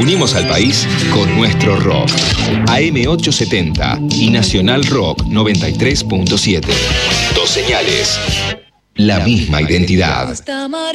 Unimos al país con nuestro rock. AM870 y Nacional Rock 93.7. Dos señales. La misma identidad.